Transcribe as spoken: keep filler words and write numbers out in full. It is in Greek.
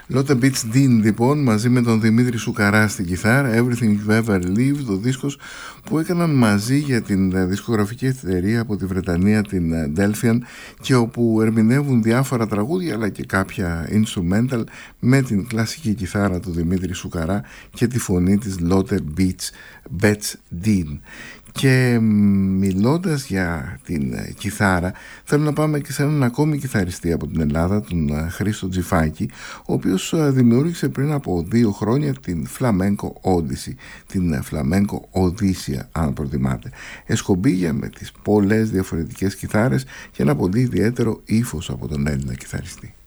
Lotte Beach Dean λοιπόν, μαζί με τον Δημήτρη Σουκαρά στην κιθάρα, Everything You've Ever Lived, ο δίσκος που έκαναν μαζί για την δισκογραφική εταιρεία από τη Βρετανία, την Delphian, και όπου ερμηνεύουν διάφορα τραγούδια αλλά και κάποια instrumental με την κλασική κιθάρα του Δημήτρη Σουκαρά και τη φωνή της Lotte Beach Beach Dean. Και μιλώντας για την κιθάρα, θέλω να πάμε και σε έναν ακόμη κιθαριστή από την Ελλάδα, τον Χρήστο Τζιφάκη, ο οποίος δημιούργησε πριν από δύο χρόνια την Flamenco Odyssey, την Flamenco Οδύσσια αν προτιμάτε, εσκομπίγια με τις πολλές διαφορετικές κιθάρες και ένα πολύ ιδιαίτερο ύφος από τον Έλληνα κιθαριστή.